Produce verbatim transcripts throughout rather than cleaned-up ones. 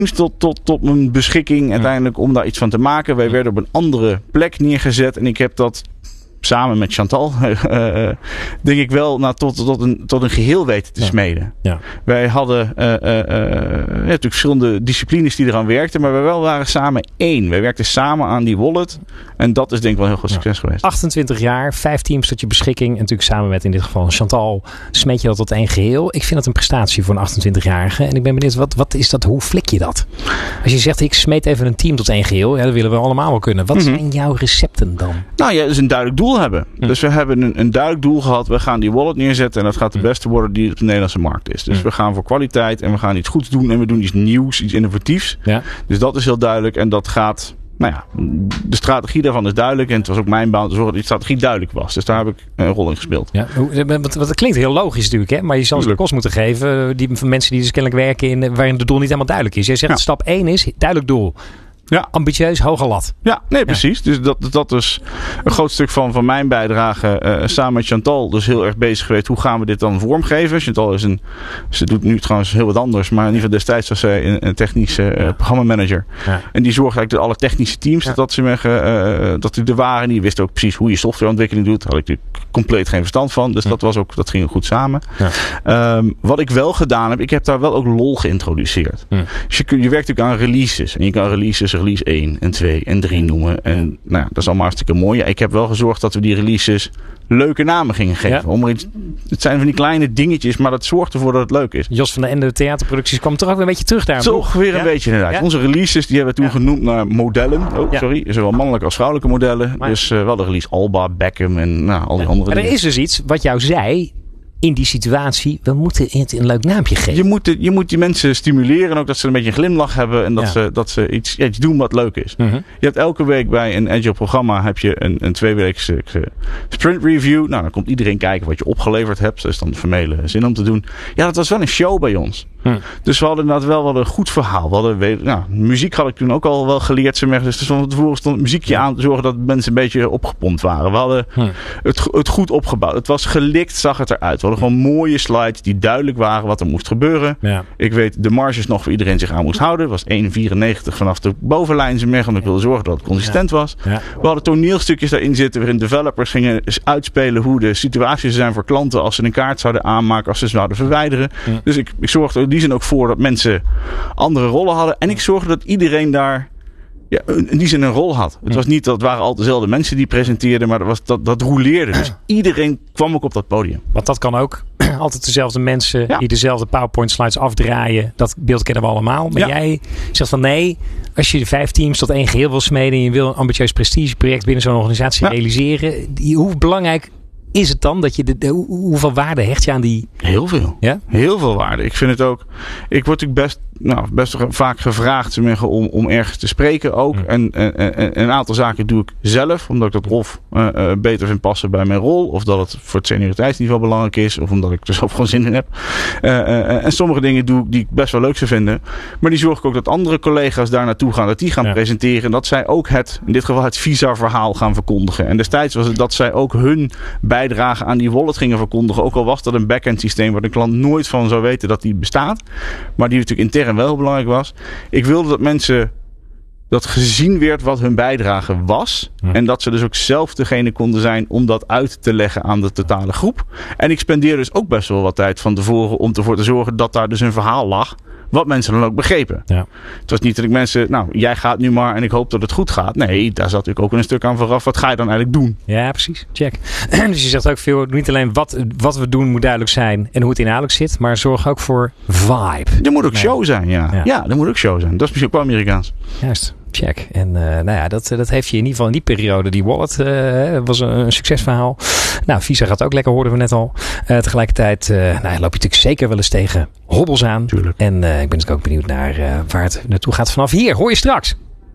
tot, tot, tot mijn beschikking uiteindelijk om daar iets van te maken. Wij werden op een andere plek neergezet en ik heb dat samen met Chantal, uh, denk ik wel, nou, tot, tot, een, tot een geheel weten te ja. smeden. Ja. Wij hadden uh, uh, uh, natuurlijk verschillende disciplines die eraan werkten, maar wij wel waren samen één. Wij werkten samen aan die wallet en dat is denk ik wel een heel goed succes ja. geweest. achtentwintig jaar, vijf teams tot je beschikking en natuurlijk samen met in dit geval Chantal smeet je dat tot één geheel. Ik vind dat een prestatie voor een achtentwintig-jarige en ik ben benieuwd, wat, wat is dat, hoe flik je dat? Als je zegt, ik smeet even een team tot één geheel, ja, dat willen we allemaal wel kunnen. Wat mm-hmm. zijn jouw recepten dan? Nou ja, dat is een duidelijk doel hebben. Mm. Dus we hebben een, een duidelijk doel gehad. We gaan die wallet neerzetten en dat gaat de beste worden die op de Nederlandse markt is. Dus mm. we gaan voor kwaliteit en we gaan iets goeds doen en we doen iets nieuws, iets innovatiefs. Ja. Dus dat is heel duidelijk en dat gaat... Nou ja, de strategie daarvan is duidelijk. En het was ook mijn baan te zorgen dat die strategie duidelijk was. Dus daar heb ik een rol in gespeeld. Ja, wat, wat klinkt heel logisch natuurlijk. Hè? Maar je zal ze kost moeten geven. Die, van mensen die dus kennelijk werken in, waarin het doel niet helemaal duidelijk is. Jij zegt ja. stap één is duidelijk doel. Ja. Ambitieus, hoge lat. Ja, nee, precies. Ja. Dus dat, dat is een groot stuk van, van mijn bijdrage. Uh, samen met Chantal dus heel erg bezig geweest. Hoe gaan we dit dan vormgeven? Chantal is een... Ze doet nu trouwens heel wat anders. Maar in ieder geval destijds was zij een, een technische uh, programmamanager. Ja. En die zorgde eigenlijk dat alle technische teams... Ja. Dat, ze me, uh, dat die er waren. Die wisten ook precies hoe je softwareontwikkeling doet. Daar had ik natuurlijk compleet geen verstand van. Dus ja. dat, was ook, dat ging goed samen. Ja. Um, wat ik wel gedaan heb... Ik heb daar wel ook lol geïntroduceerd. Ja. Dus je, je werkt natuurlijk aan releases. En je kan releases... release één en twee en drie noemen. En nou, dat is allemaal hartstikke mooi. Ja, ik heb wel gezorgd dat we die releases leuke namen gingen geven. Ja. Om er iets, het zijn van die kleine dingetjes, maar dat zorgt ervoor dat het leuk is. Jos van der Ende theaterproducties kwam toch ook weer een beetje terug daar. Toch weer een ja? beetje inderdaad. Ja? Onze releases die hebben we toen ja. genoemd naar modellen. Oh, ja. sorry. Zowel mannelijke als vrouwelijke modellen. Maar, dus uh, wel de release Alba, Beckham en nou, al die ja. andere en dingen. Er is dus iets wat jou zei... In die situatie, we moeten het een leuk naampje geven. Je moet, je moet die mensen stimuleren. En ook dat ze een beetje een glimlach hebben. En dat, ja. ze, dat ze iets, ja, iets doen wat leuk is. Mm-hmm. Je hebt elke week bij een Agile programma... heb je een, een tweeweekse sprint review. Nou, dan komt iedereen kijken wat je opgeleverd hebt. Dat is dan de formele zin om te doen. Ja, dat was wel een show bij ons. Hmm. Dus we hadden inderdaad wel, wel een goed verhaal. We hadden, nou, muziek had ik toen ook al wel geleerd. Dus van tevoren stond het muziekje aan te zorgen dat mensen een beetje opgepompt waren. We hadden hmm. het, het goed opgebouwd. Het was gelikt, zag het eruit. We hadden gewoon mooie slides die duidelijk waren wat er moest gebeuren. Ja. Ik weet de marges nog voor iedereen zich aan moest houden. Het was één komma vierennegentig vanaf de bovenlijn. Want ik wilde zorgen dat het consistent ja. was. Ja. We hadden toneelstukjes daarin zitten waarin developers gingen uitspelen hoe de situaties zijn voor klanten als ze een kaart zouden aanmaken, als ze ze zouden verwijderen. Ja. Dus ik, ik zorgde in die zin ook voor dat mensen andere rollen hadden. En ik zorgde dat iedereen daar ja, in die zin een rol had. Het was niet dat het waren altijd dezelfde mensen die presenteerden, maar dat, was, dat, dat roleerde. Dus iedereen kwam ook op dat podium. Want dat kan ook. Altijd dezelfde mensen ja. die dezelfde PowerPoint slides afdraaien. Dat beeld kennen we allemaal. Maar ja. jij zegt van nee, als je de vijf teams tot één geheel wil smeden en je wil een ambitieus prestigeproject binnen zo'n organisatie ja. realiseren. Die, hoe belangrijk is het dan dat je de, de, hoeveel waarde hecht je aan die? Heel veel. Ja? Heel veel waarde. Ik vind het ook. Ik word natuurlijk best, nou, best vaak gevraagd om, om ergens te spreken ook. Mm. En, en, en een aantal zaken doe ik zelf, omdat ik dat Rolf uh, uh, beter vind passen bij mijn rol. Of dat het voor het senioriteitsniveau belangrijk is. Of omdat ik er zelf gewoon zin in heb. Uh, uh, en sommige dingen doe ik die ik best wel leuk zou vinden. Maar die zorg ik ook dat andere collega's daar naartoe gaan. Dat die gaan ja. presenteren. En dat zij ook het, in dit geval het Visa-verhaal gaan verkondigen. En destijds was het dat zij ook hun bijdrage aan die wallet gingen verkondigen. Ook al was dat een back-end systeem waar de klant nooit van zou weten dat die bestaat. Maar die natuurlijk intern wel belangrijk was. Ik wilde dat mensen dat gezien werd wat hun bijdrage was. Ja. En dat ze dus ook zelf degene konden zijn om dat uit te leggen aan de totale groep. En ik spendeerde dus ook best wel wat tijd van tevoren om ervoor te zorgen dat daar dus een verhaal lag. Wat mensen dan ook begrepen. Ja. Het was niet dat ik mensen, nou, jij gaat nu maar en ik hoop dat het goed gaat. Nee, daar zat natuurlijk ook een stuk aan vooraf. Wat ga je dan eigenlijk doen? Ja, precies. Check. Dus je zegt ook veel, niet alleen wat, wat we doen moet duidelijk zijn en hoe het inhoudelijk zit, maar zorg ook voor vibe. Er moet ook nee. show zijn, ja. Ja, ja er moet ook show zijn. Dat is misschien ook wel Amerikaans. Juist. Check. En uh, nou ja, dat, dat heeft je in ieder geval in die periode, die wallet, uh, was een, een succesverhaal. Nou, Visa gaat ook lekker, hoorden we net al. Uh, tegelijkertijd uh, nou, loop je natuurlijk zeker wel eens tegen hobbels aan. Tuurlijk. En uh, ik ben natuurlijk ook benieuwd naar uh, waar het naartoe gaat vanaf hier. Hoor je straks.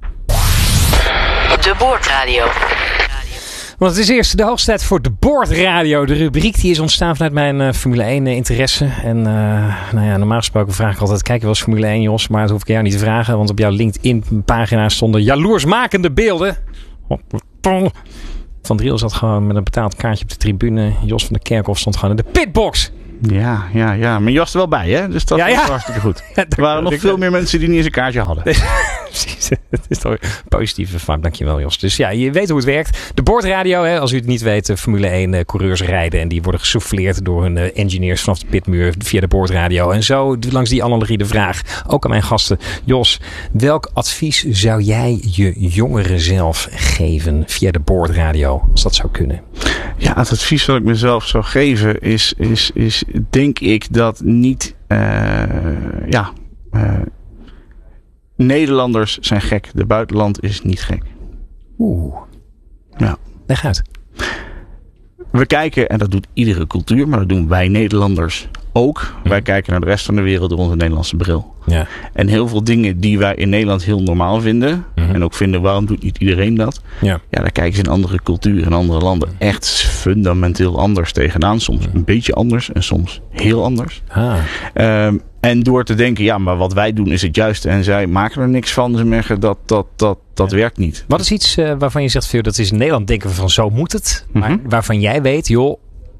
De Boordradio. Want het is eerst de hoogste tijd voor de Boordradio. De rubriek die is ontstaan vanuit mijn uh, Formule één uh, interesse. En uh, nou ja, normaal gesproken vraag ik altijd, kijk je wel eens Formule één, Jos? Maar dat hoef ik jou niet te vragen. Want op jouw LinkedIn pagina stonden jaloersmakende beelden. Van Driel zat gewoon met een betaald kaartje op de tribune. Jos van der Kerkhof stond gewoon in de pitbox. Ja, ja, ja. Maar je was er wel bij, hè? Dus dat ja, ja. was hartstikke goed. Ja, er waren nog veel meer mensen die niet eens een kaartje hadden. Precies. Het is toch een positieve vibe. Dankjewel, Jos. Dus ja, je weet hoe het werkt. De boordradio, hè, als u het niet weet, Formule één uh, coureurs rijden. En die worden gesouffleerd door hun uh, engineers vanaf de pitmuur via de boordradio. En zo, langs die analogie de vraag, ook aan mijn gasten. Jos, welk advies zou jij je jongeren zelf geven via de boordradio, als dat zou kunnen? Ja, het advies dat ik mezelf zou geven is, is, is denk ik dat niet, uh, ja, uh, Nederlanders zijn gek. De buitenland is niet gek. Oeh. Ja. Leg uit. We kijken, en dat doet iedere cultuur, maar dat doen wij Nederlanders ook. Mm. Wij kijken naar de rest van de wereld door onze Nederlandse bril. Ja. En heel veel dingen die wij in Nederland heel normaal vinden. Mm-hmm. En ook vinden, waarom doet niet iedereen dat? Ja. Ja, daar kijken ze in andere culturen, in andere landen echt fundamenteel anders tegenaan. Soms een beetje anders en soms heel anders. Ah. Um, en door te denken, ja, maar wat wij doen is het juiste. En zij maken er niks van. Ze merken dat dat, dat, dat ja. werkt niet. Wat is iets uh, waarvan je zegt, dat is in Nederland denken we van zo moet het. Maar mm-hmm. waarvan jij weet, joh,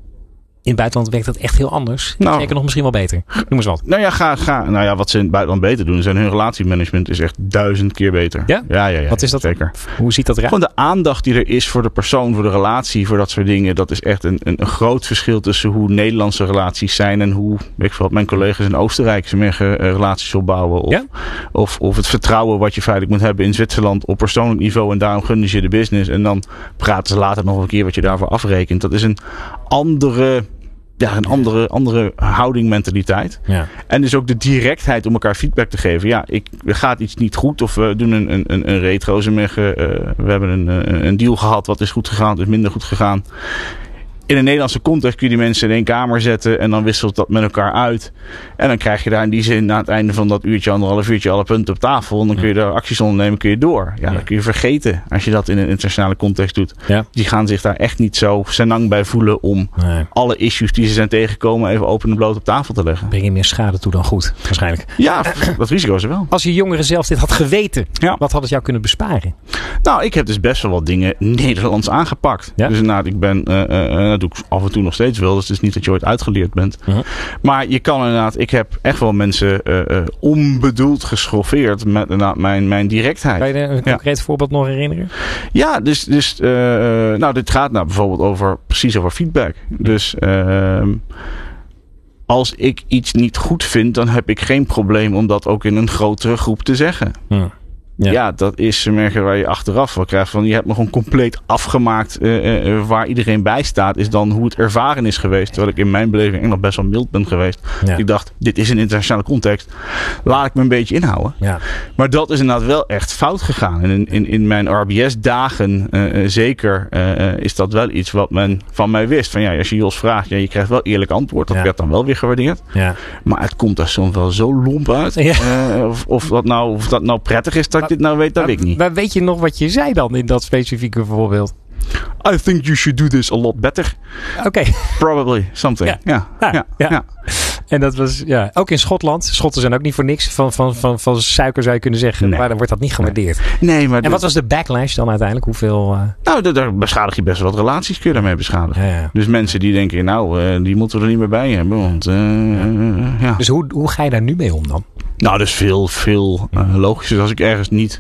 in het buitenland werkt dat echt heel anders. Nou, zeker nog misschien wel beter. Noem eens wat. Nou ja, ga, ga. Nou ja, wat ze in het buitenland beter doen, zijn hun relatiemanagement is echt duizend keer beter. Ja? Ja, ja, ja. Wat is dat? Zeker. Hoe ziet dat eruit? Gewoon de aandacht die er is voor de persoon, voor de relatie, voor dat soort dingen. Dat is echt een, een, een groot verschil tussen hoe Nederlandse relaties zijn en hoe, weet ik veel, mijn collega's in Oostenrijk ze meer uh, relaties opbouwen. Of, ja? of, of het vertrouwen wat je feitelijk moet hebben in Zwitserland op persoonlijk niveau. En daarom gunnen ze je de business. En dan praten ze later nog een keer wat je daarvoor afrekent. Dat is een andere... Ja, een andere, andere houding, mentaliteit. Ja. En dus ook de directheid om elkaar feedback te geven. Ja, ik, gaat iets niet goed of we doen een, een, een retro. Ze uh, we hebben een, een deal gehad wat is goed gegaan, het is minder goed gegaan. In een Nederlandse context kun je die mensen in één kamer zetten en dan wisselt dat met elkaar uit. En dan krijg je daar in die zin na het einde van dat uurtje, anderhalf uurtje, alle punten op tafel. En dan kun je daar acties ondernemen, kun je door. Ja, ja. Dat kun je vergeten als je dat in een internationale context doet. Ja. Die gaan zich daar echt niet zo senang bij voelen om nee. alle issues die ze zijn tegengekomen even open en bloot op tafel te leggen. Breng je meer schade toe dan goed, waarschijnlijk. Ja, dat risico is er wel. Als je jongeren zelf dit had geweten, ja. wat had het jou kunnen besparen? Nou, ik heb dus best wel wat dingen Nederlands aangepakt. Ja? Dus nou, ik ben... Uh, uh, dat doe ik af en toe nog steeds wel. Dus het is niet dat je ooit uitgeleerd bent. Uh-huh. Maar je kan inderdaad... Ik heb echt wel mensen uh, uh, onbedoeld geschoffeerd met inderdaad mijn, mijn directheid. Kan je een concreet ja. voorbeeld nog herinneren? Ja, dus... dus uh, nou, dit gaat nou bijvoorbeeld over... Precies over feedback. Dus... Uh, als ik iets niet goed vind, dan heb ik geen probleem om dat ook in een grotere groep te zeggen. Ja. Ja. ja, dat is merken waar je achteraf wel krijgt van je hebt me gewoon compleet afgemaakt uh, uh, waar iedereen bij staat, is dan hoe het ervaren is geweest. Terwijl ik in mijn beleving nog best wel mild ben geweest. Ja. Ik dacht, dit is een internationale context. Laat ik me een beetje inhouden. Ja. Maar dat is inderdaad wel echt fout gegaan. En in, in, in mijn R B S-dagen uh, uh, zeker uh, is dat wel iets wat men van mij wist. Van ja, als je Jos vraagt, ja, je krijgt wel eerlijk antwoord. Dat ja. werd dan wel weer gewaardeerd. Ja. Maar het komt er soms wel zo lomp uit. Ja. Uh, of, of, dat nou, of dat nou prettig is dat dit nou weet, dat maar, weet ik niet. Maar weet je nog wat je zei dan in dat specifieke voorbeeld? I think you should do this a lot better. Oké. Okay. Probably something. Ja. Ja. Ja. Ja. Ja. Ja. En dat was ja ook in Schotland. Schotten zijn ook niet voor niks van, van, van, van suiker zou je kunnen zeggen. Nee. Maar dan wordt dat niet gewaardeerd. Nee, maar en wat was de backlash dan uiteindelijk? Hoeveel? Uh... Nou, daar beschadig je best wel wat relaties. Kun je daarmee beschadigen. Ja, ja. Dus mensen die denken, nou, uh, die moeten we er niet meer bij hebben. Want, uh, ja. Uh, ja. Dus hoe, hoe ga je daar nu mee om dan? Nou, dus veel, veel uh, logischer. Als ik ergens niet...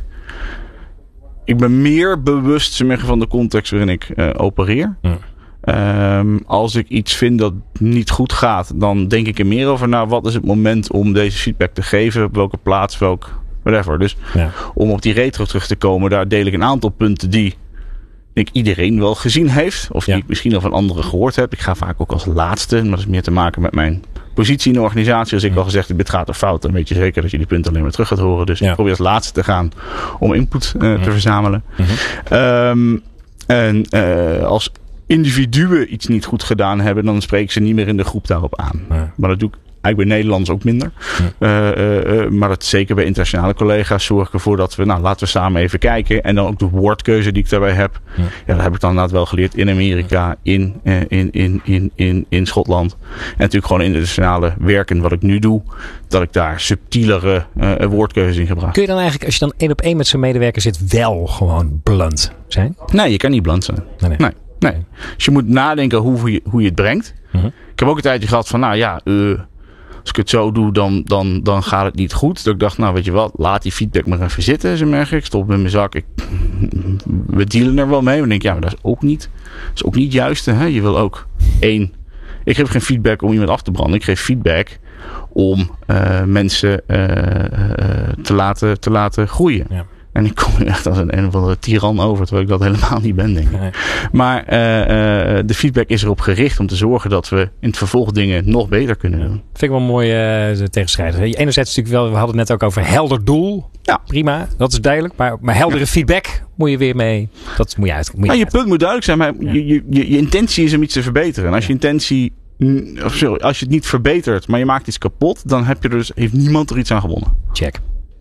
Ik ben meer bewust van de context waarin ik uh, opereer. Ja. Um, als ik iets vind dat niet goed gaat, dan denk ik er meer over na. Wat is het moment om deze feedback te geven? Op welke plaats, welk whatever. Dus ja. om op die retro terug te komen, daar deel ik een aantal punten die ik iedereen wel gezien heeft. Of die ja. ik misschien al van anderen gehoord heb. Ik ga vaak ook als laatste. Maar dat is meer te maken met mijn positie in de organisatie. Als ik ja. al gezegd heb, dit gaat er fout, dan weet je zeker dat je die punten alleen maar terug gaat horen. Dus ja. ik probeer als laatste te gaan om input uh, ja. te verzamelen. Mm-hmm. Um, en uh, als individuen iets niet goed gedaan hebben, dan spreek ik ze niet meer in de groep daarop aan. Ja. Maar dat doe ik eigenlijk bij Nederlanders ook minder. Ja. Uh, uh, uh, maar dat zeker bij internationale collega's zorg ik ervoor dat we, nou, laten we samen even kijken. En dan ook de woordkeuze die ik daarbij heb. Ja, ja dat heb ik dan inderdaad wel geleerd in Amerika, in, uh, in, in, in, in, in Schotland. En natuurlijk gewoon internationale werken wat ik nu doe, dat ik daar subtielere uh, woordkeuzes in gebruik. Kun je dan eigenlijk, als je dan één op één met zo'n medewerker zit, wel gewoon blunt zijn? Nee, je kan niet blunt zijn. Nee, nee. nee. Nee. Dus je moet nadenken hoe je, hoe je het brengt. Mm-hmm. Ik heb ook een tijdje gehad van, nou ja, uh, als ik het zo doe, dan, dan, dan gaat het niet goed. Dat ik dacht, nou weet je wat, laat die feedback maar even zitten. Zo merk ik, ik stop in mijn zak. Ik, we dealen er wel mee. Maar dan denk ik, ja, maar dat is ook niet, dat is ook niet het juiste. Hè? Je wil ook één. Ik geef geen feedback om iemand af te branden. Ik geef feedback om uh, mensen uh, uh, te, laten, te laten groeien. Ja. En ik kom nu echt als een, een of andere tiran over, terwijl ik dat helemaal niet ben, denk ik. Nee. Maar uh, uh, de feedback is erop gericht om te zorgen dat we in het vervolg dingen nog beter kunnen doen. Ja. Vind ik wel een mooie uh, tegenstrijdig. Enerzijds natuurlijk wel, we hadden het net ook over helder doel. Ja. Prima, dat is duidelijk. Maar, maar heldere ja. feedback moet je weer mee. Dat moet je uit. Moet je, ja, je uit. punt moet duidelijk zijn, maar ja. je, je, je, je intentie is om iets te verbeteren. En als ja. je intentie, of sorry, als je het niet verbetert, maar je maakt iets kapot, dan heb je er dus, heeft niemand er iets aan gewonnen. Check.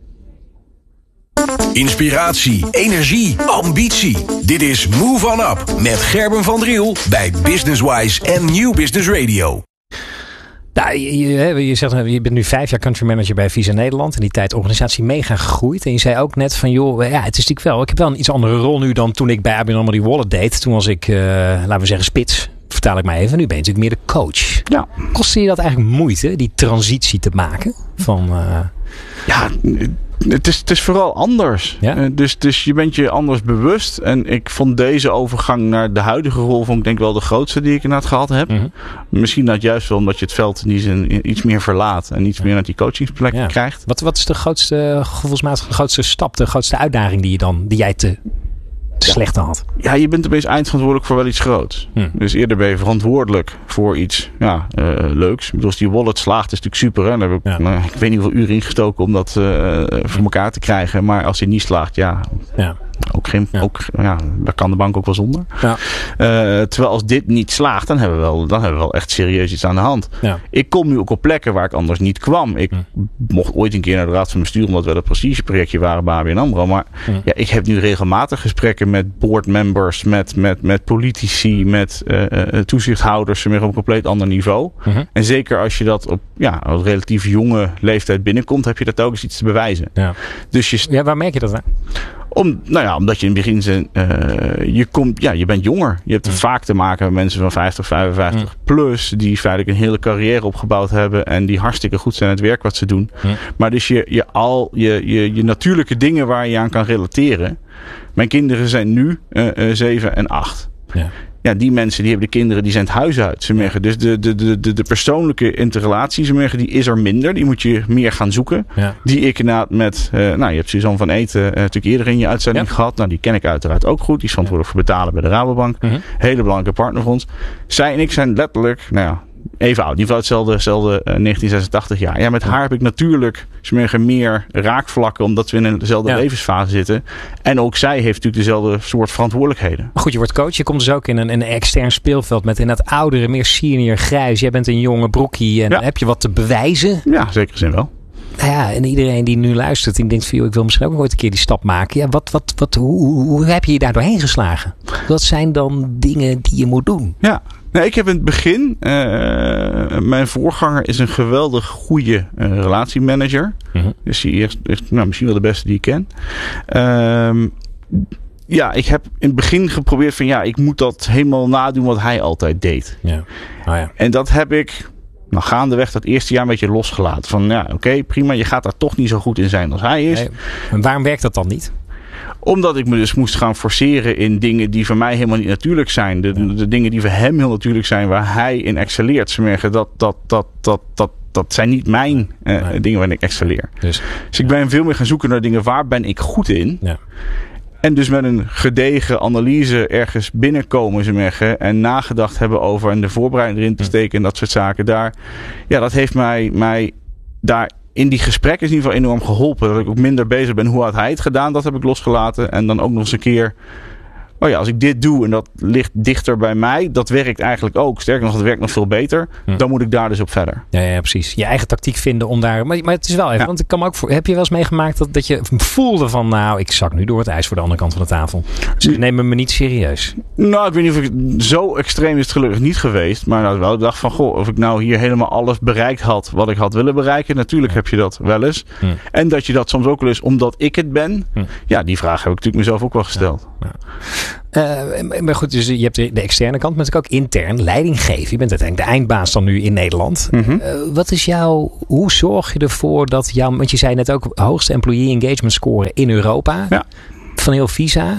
Inspiratie, energie, ambitie. Dit is Move On Up met Gerben van Driel bij Businesswise en New Business Radio. Nou, je, je, je, zegt, je bent nu vijf jaar country manager bij Visa Nederland. In die tijd organisatie mega gegroeid. En je zei ook net van, joh, ja, het is natuurlijk wel. Ik heb wel een iets andere rol nu dan toen ik bij A B N AMRO die wallet deed. Toen was ik, uh, laten we zeggen, spits. Vertaal ik maar even. Nu ben je natuurlijk meer de coach. Ja. Kostte je dat eigenlijk moeite, die transitie te maken? Van, uh... Ja, het is, het is vooral anders. Ja? Uh, dus, dus je bent je anders bewust. En ik vond deze overgang naar de huidige rol, vond ik denk wel de grootste die ik inderdaad gehad heb. Mm-hmm. Misschien dat juist wel omdat je het veld iets meer verlaat. En iets ja. meer naar die coachingsplek ja. krijgt. Wat, wat is de grootste, gevoelsmatig de grootste stap, de grootste uitdaging die je dan, die jij te... te slechte had. Ja, je bent opeens eindverantwoordelijk voor wel iets groots. Hm. Dus eerder ben je verantwoordelijk voor iets ja, uh, leuks. Ik bedoel, als die wallet slaagt, is natuurlijk super. Hè? Daar heb ik, ja. nou, ik weet niet hoeveel uren ingestoken om dat uh, voor elkaar te krijgen. Maar als die niet slaagt, ja... ja. Ook geen, ja. Ook, ja, daar kan de bank ook wel zonder. Ja. Uh, terwijl als dit niet slaagt, dan hebben we wel, dan hebben we wel echt serieus iets aan de hand. Ja. Ik kom nu ook op plekken waar ik anders niet kwam. Ik hm. mocht ooit een keer naar de raad van bestuur, omdat we dat prestigeprojectje waren bij A B N AMRO. Maar hm. ja, ik heb nu regelmatig gesprekken met boardmembers, met, met, met politici, met uh, uh, toezichthouders, op een compleet ander niveau. Hm. En zeker als je dat op ja, een relatief jonge leeftijd binnenkomt, heb je dat ook eens iets te bewijzen. Ja. Dus je, ja, waar merk je dat aan? Om, nou ja, omdat je in het begin zijn, uh, je komt, ja, je bent jonger. Je hebt mm. vaak te maken met mensen van vijftig, vijfenvijftig mm. plus, die feitelijk een hele carrière opgebouwd hebben en die hartstikke goed zijn in het werk wat ze doen. Mm. Maar dus je, je al je, je, je natuurlijke dingen waar je aan kan relateren. Mijn kinderen zijn nu uh, uh, zeven en acht. Ja. Ja, die mensen die hebben de kinderen, die zijn het huis uit. Ze merken. Dus de, de, de, de, de persoonlijke interrelatie, ze merken, die is er minder. Die moet je meer gaan zoeken. Ja. Die ik inderdaad met, uh, nou je hebt Suzanne van Eten uh, natuurlijk eerder in je uitzending ja. gehad. Nou die ken ik uiteraard ook goed. Die is verantwoordelijk voor betalen bij de Rabobank. Mm-hmm. Hele belangrijke partner voor ons. Zij en ik zijn letterlijk, nou ja, even oud. In ieder geval hetzelfde, hetzelfde uh, negentien zesentachtig jaar. Ja, met haar heb ik natuurlijk meer raakvlakken, omdat we in dezelfde ja. levensfase zitten. En ook zij heeft natuurlijk dezelfde soort verantwoordelijkheden. Maar goed, je wordt coach. Je komt dus ook in een, een extern speelveld met inderdaad oudere, meer senior, grijs. Jij bent een jonge broekie en ja. heb je wat te bewijzen? Ja, zeker zin wel. Nou ja, en iedereen die nu luistert en denkt van, joh, ik wil misschien ook nog ooit een keer die stap maken. Ja, wat, wat, wat, hoe, hoe, hoe heb je je daar doorheen geslagen? Wat zijn dan dingen die je moet doen? Ja. Nee, ik heb in het begin, uh, mijn voorganger is een geweldig goede uh, relatiemanager. Mm-hmm. Dus die is, is nou, misschien wel de beste die ik ken. Uh, ja, ik heb in het begin geprobeerd van ja, ik moet dat helemaal nadoen wat hij altijd deed. Ja. Oh ja. En dat heb ik nou, gaandeweg dat eerste jaar een beetje losgelaten. Van ja, oké, okay, prima, je gaat daar toch niet zo goed in zijn als hij is. Nee. En waarom werkt dat dan niet? Omdat ik me dus moest gaan forceren in dingen die voor mij helemaal niet natuurlijk zijn. De, de, de dingen die voor hem heel natuurlijk zijn, waar hij in excelleert. Ze merken dat, dat, dat, dat, dat, dat zijn niet mijn uh, nee. dingen waarin ik excelleer. Dus, dus ik ben ja. veel meer gaan zoeken naar dingen, waar ben ik goed in? Ja. En dus met een gedegen analyse ergens binnenkomen, ze merken, en nagedacht hebben over en de voorbereiding erin te steken en dat soort zaken. Daar, ja, dat heeft mij, mij daar in die gesprekken is in ieder geval enorm geholpen. Dat ik ook minder bezig ben hoe had hij het gedaan. Dat heb ik losgelaten. En dan ook nog eens een keer. Oh ja, als ik dit doe en dat ligt dichter bij mij. Dat werkt eigenlijk ook. Sterker nog, dat werkt nog veel beter. Hm. Dan moet ik daar dus op verder. Ja, ja, precies. Je eigen tactiek vinden om daar. Maar, maar het is wel even. Ja. Want ik kan me ook voor. Heb je wel eens meegemaakt dat, dat je voelde van. Nou, ik zak nu door het ijs voor de andere kant van de tafel. Dus ik neem me niet serieus. Nou, ik weet niet of ik. Zo extreem is het gelukkig niet geweest. Maar nou, wel, ik dacht van. Goh, of ik nou hier helemaal alles bereikt had. Wat ik had willen bereiken. Natuurlijk ja. heb je dat wel eens. Hm. En dat je dat soms ook wel eens omdat ik het ben. Hm. Ja, die vraag heb ik natuurlijk mezelf ook wel gesteld. Ja. Ja. Uh, maar goed, dus je hebt de externe kant, maar natuurlijk ook intern leiding geven. Je bent uiteindelijk de eindbaas dan nu in Nederland. Mm-hmm. Uh, wat is jouw, hoe zorg je ervoor dat jouw, want je zei net ook hoogste employee engagement score in Europa. Ja. Van heel Visa.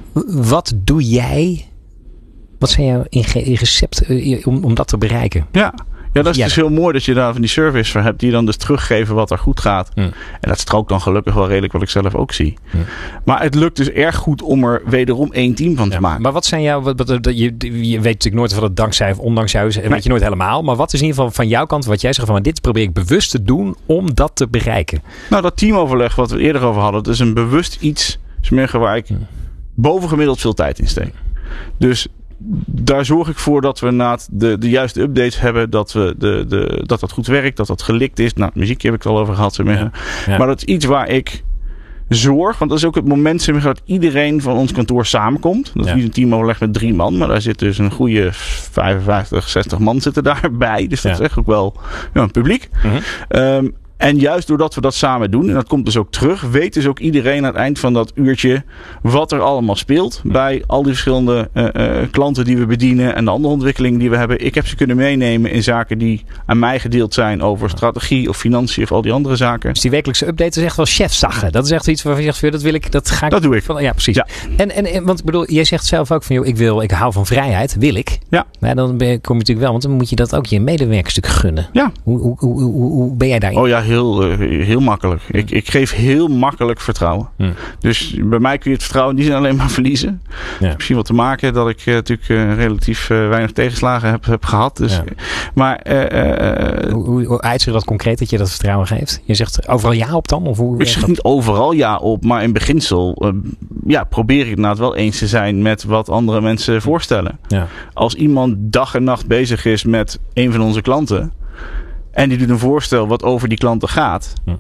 Wat doe jij? Wat zijn jouw recepten om, om dat te bereiken? Ja. Ja, dat is ja, dus heel mooi dat je daar van die service voor hebt. Die dan dus teruggeven wat er goed gaat. Mm. En dat strookt dan gelukkig wel redelijk wat ik zelf ook zie. Mm. Maar het lukt dus erg goed om er wederom één team van te ja, maken. Maar wat zijn jouw... Wat, wat, je, je weet natuurlijk nooit of het dankzij of ondanks jou is. Nee. Weet je nooit helemaal. Maar wat is in ieder geval van jouw kant wat jij zegt van... Dit probeer ik bewust te doen om dat te bereiken. Nou, dat teamoverleg wat we eerder over hadden. Dat is een bewust iets waar ik mm. bovengemiddeld veel tijd in steek. Dus... Daar zorg ik voor dat we na de, de juiste updates hebben. Dat, we de, de, dat dat goed werkt. Dat dat gelikt is. Nou, muziekje heb ik het al over gehad. Ja, ja. Maar dat is iets waar ik zorg. Want dat is ook het moment dat iedereen van ons kantoor samenkomt. Dat is ja. niet een teamoverleg met drie man. Maar daar zit dus een goede vijfenvijftig, zestig man zitten daarbij. Dus dat ja. is echt ook wel ja, een publiek. Uh-huh. Um, En juist doordat we dat samen doen, en dat komt dus ook terug, weet dus ook iedereen aan het eind van dat uurtje wat er allemaal speelt bij al die verschillende uh, uh, klanten die we bedienen en de andere ontwikkelingen die we hebben. Ik heb ze kunnen meenemen in zaken die aan mij gedeeld zijn over strategie of financiën of al die andere zaken. Dus die wekelijkse update is echt wel chefzaggen. Dat is echt iets waarvan je zegt, dat wil ik, dat ga ik. Dat doe ik. Van, ja, precies. Ja. En, en, want ik bedoel, jij zegt zelf ook van, joh, ik wil, ik hou van vrijheid, wil ik. Ja. Maar dan ben je, kom je natuurlijk wel, want dan moet je dat ook je medewerkers natuurlijk gunnen. Ja. Hoe, hoe, hoe, hoe, hoe ben jij daarin? Oh ja, heel, uh, heel makkelijk. Ik, ik geef heel makkelijk vertrouwen. Hmm. Dus bij mij kun je het vertrouwen niet alleen maar verliezen. Ja. Misschien wat te maken dat ik uh, natuurlijk uh, relatief uh, weinig tegenslagen heb, heb gehad. Dus, ja. Maar uh, uh, hoe, hoe, hoe uitziet dat concreet dat je dat vertrouwen geeft? Je zegt overal ja op dan? Of hoe ik zeg dat? Niet overal ja op, maar in beginsel uh, ja, probeer ik inderdaad wel eens te zijn met wat andere mensen voorstellen. Ja. Als iemand dag en nacht bezig is met een van onze klanten en die doet een voorstel wat over die klanten gaat, ja.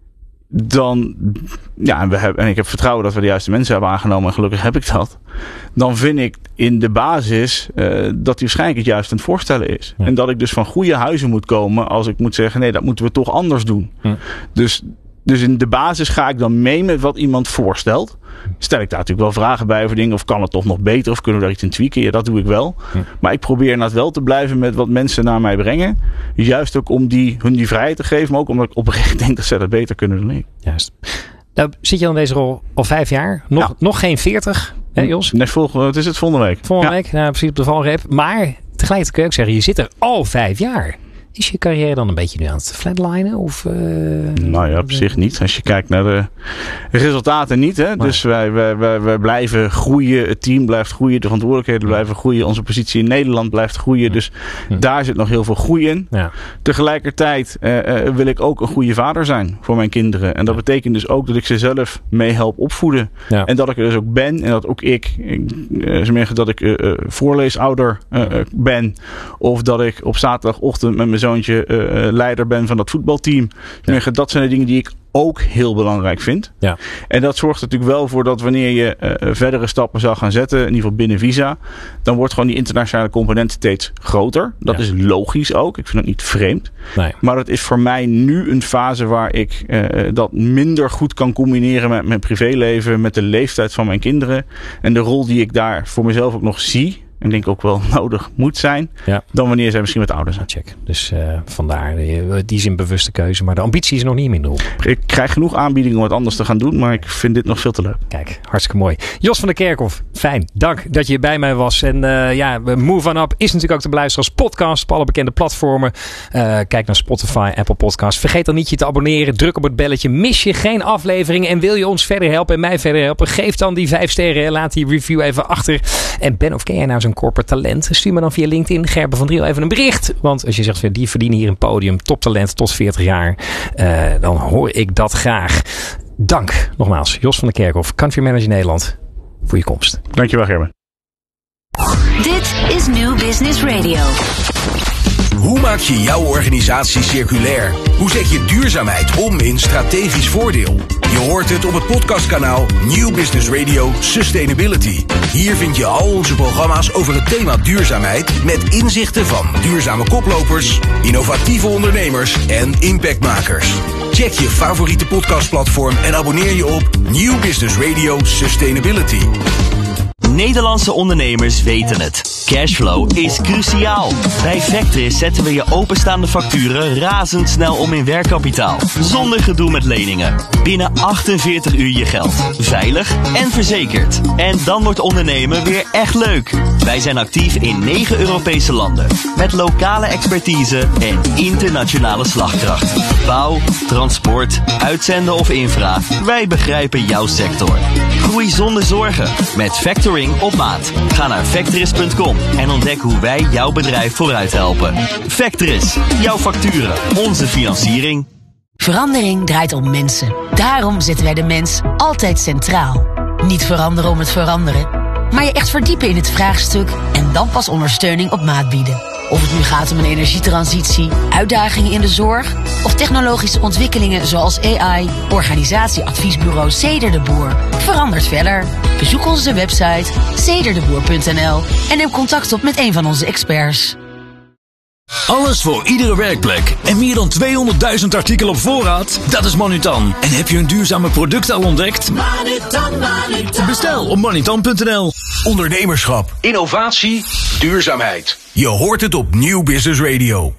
dan, ja, en, we hebben, en ik heb vertrouwen dat we de juiste mensen hebben aangenomen en gelukkig heb ik dat. Dan vind ik in de basis uh, dat hij waarschijnlijk het juist aan het voorstellen is. Ja. En dat ik dus van goede huizen moet komen als ik moet zeggen, nee, dat moeten we toch anders doen. Ja. Dus, dus in de basis ga ik dan mee met wat iemand voorstelt. Stel ik daar natuurlijk wel vragen bij over dingen. Of kan het toch nog beter? Of kunnen we daar iets in tweaken? Ja, dat doe ik wel. Hm. Maar ik probeer inderdaad wel te blijven met wat mensen naar mij brengen. Juist ook om die, hun die vrijheid te geven. Maar ook omdat ik oprecht denk dat ze dat beter kunnen dan ik. Juist. Nou, zit je al in deze rol al vijf jaar? Nog, ja. nog geen veertig, hè Jos? Nee, volgende, het is het volgende week. Volgende ja. week, nou, precies op de valreep. Maar tegelijkertijd kun je ook zeggen, je zit er al vijf jaar. Is je carrière dan een beetje nu aan het flatlinen? Of, uh, nou ja, op zich niet. Als je kijkt naar de resultaten niet. Hè? Maar. Dus wij, wij, wij, wij blijven groeien. Het team blijft groeien. De verantwoordelijkheden blijven groeien. Onze positie in Nederland blijft groeien. Dus hm. daar zit nog heel veel groei in. Ja. Tegelijkertijd uh, uh, wil ik ook een goede vader zijn voor mijn kinderen. En dat ja. betekent dus ook dat ik ze zelf mee help opvoeden. Ja. En dat ik er dus ook ben. En dat ook ik, ik uh, dat ik uh, uh, voorleesouder uh, uh, ben. Of dat ik op zaterdagochtend met mijn zoontje uh, leider ben van dat voetbalteam. Ja. Dat zijn de dingen die ik ook heel belangrijk vind. Ja. En dat zorgt er natuurlijk wel voor dat wanneer je uh, verdere stappen zou gaan zetten, in ieder geval binnen Visa, dan wordt gewoon die internationale component steeds groter. Dat ja. is logisch ook. Ik vind dat niet vreemd. Nee. Maar dat is voor mij nu een fase waar ik uh, dat minder goed kan combineren met mijn privéleven, met de leeftijd van mijn kinderen en de rol die ik daar voor mezelf ook nog zie. En denk ook wel nodig moet zijn. Ja. Dan wanneer zij misschien wat ouder zijn. Check. Dus uh, vandaar die, die is een bewuste keuze. Maar de ambitie is nog niet minder op. Ik krijg genoeg aanbiedingen om wat anders te gaan doen. Maar ik vind dit nog veel te leuk. Kijk, hartstikke mooi. Jos van der Kerkhof, fijn. Dank dat je bij mij was. En uh, ja, Move On Up is natuurlijk ook te beluisteren als podcast op alle bekende platformen. Uh, kijk naar Spotify, Apple Podcasts. Vergeet dan niet je te abonneren. Druk op het belletje. Mis je geen aflevering en wil je ons verder helpen en mij verder helpen? Geef dan die vijf sterren en laat die review even achter. En Ben, of ken jij nou zo'n corporate talent? Stuur me dan via LinkedIn, Gerben van Driel, even een bericht. Want als je zegt, die verdienen hier een podium, toptalent tot veertig jaar, uh, dan hoor ik dat graag. Dank nogmaals, Jos van der Kerkhof, Country Manager Nederland, voor je komst. Dankjewel, Gerben. Dit is New Business Radio. Hoe maak je jouw organisatie circulair? Hoe zet je duurzaamheid om in strategisch voordeel? Je hoort het op het podcastkanaal New Business Radio Sustainability. Hier vind je al onze programma's over het thema duurzaamheid met inzichten van duurzame koplopers, innovatieve ondernemers en impactmakers. Check je favoriete podcastplatform en abonneer je op New Business Radio Sustainability. Nederlandse ondernemers weten het. Cashflow is cruciaal. Bij Vectris zetten we je openstaande facturen razendsnel om in werkkapitaal. Zonder gedoe met leningen. Binnen achtenveertig uur je geld. Veilig en verzekerd. En dan wordt ondernemen weer echt leuk. Wij zijn actief in negen Europese landen. Met lokale expertise en internationale slagkracht. Bouw, transport, uitzenden of infra. Wij begrijpen jouw sector. Groei zonder zorgen. Met factoring op maat. Ga naar Vectris punt com en ontdek hoe wij jouw bedrijf vooruit helpen. Vectris. Jouw facturen. Onze financiering. Verandering draait om mensen. Daarom zetten wij de mens altijd centraal. Niet veranderen om het veranderen, maar je echt verdiepen in het vraagstuk en dan pas ondersteuning op maat bieden. Of het nu gaat om een energietransitie, uitdagingen in de zorg of technologische ontwikkelingen zoals A I, organisatieadviesbureau Ceder de Boer verandert verder. Bezoek onze website ceder de boer punt n l en neem contact op met een van onze experts. Alles voor iedere werkplek en meer dan tweehonderdduizend artikelen op voorraad? Dat is Manutan. En heb je een duurzame product al ontdekt? Manutan, Manutan. Bestel op manutan punt n l. Ondernemerschap, innovatie, duurzaamheid. Je hoort het op Nieuw Business Radio.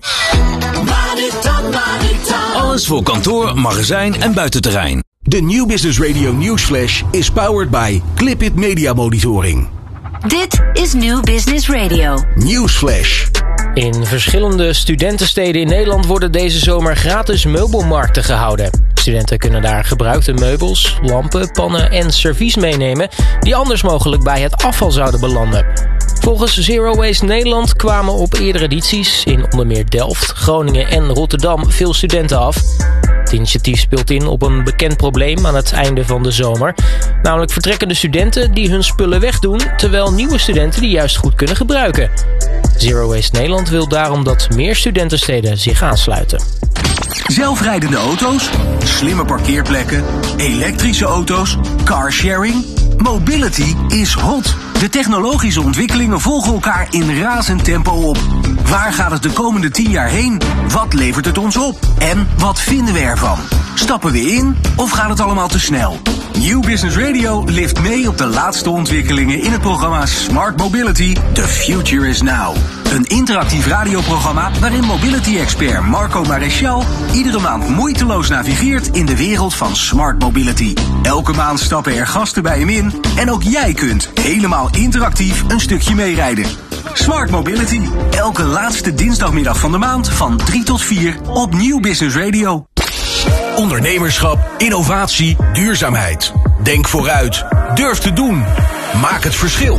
Manutan, Manutan. Alles voor kantoor, magazijn en buitenterrein. De Nieuw Business Radio Newsflash is powered by Clipit Media Monitoring. Dit is Nieuw Business Radio. Newsflash. In verschillende studentensteden in Nederland worden deze zomer gratis meubelmarkten gehouden. Studenten kunnen daar gebruikte meubels, lampen, pannen en servies meenemen die anders mogelijk bij het afval zouden belanden. Volgens Zero Waste Nederland kwamen op eerdere edities in onder meer Delft, Groningen en Rotterdam veel studenten af. Het initiatief speelt in op een bekend probleem aan het einde van de zomer. Namelijk vertrekkende studenten die hun spullen wegdoen, terwijl nieuwe studenten die juist goed kunnen gebruiken. Zero Waste Nederland wil daarom dat meer studentensteden zich aansluiten. Zelfrijdende auto's, slimme parkeerplekken, elektrische auto's, carsharing. Mobility is hot. De technologische ontwikkelingen volgen elkaar in razend tempo op. Waar gaat het de komende tien jaar heen? Wat levert het ons op? En wat vinden we ervan? Stappen we in of gaat het allemaal te snel? Nieuw Business Radio lift mee op de laatste ontwikkelingen in het programma Smart Mobility. The Future is Now. Een interactief radioprogramma waarin mobility-expert Marco Maréchal iedere maand moeiteloos navigeert in de wereld van Smart Mobility. Elke maand stappen er gasten bij hem in en ook jij kunt helemaal interactief een stukje meerijden. Smart Mobility. Elke laatste dinsdagmiddag van de maand van drie tot vier op Nieuw Business Radio. Ondernemerschap, innovatie, duurzaamheid. Denk vooruit. Durf te doen. Maak het verschil.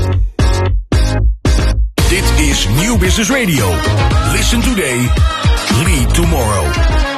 Dit is Nieuw Business Radio. Listen today. Lead tomorrow.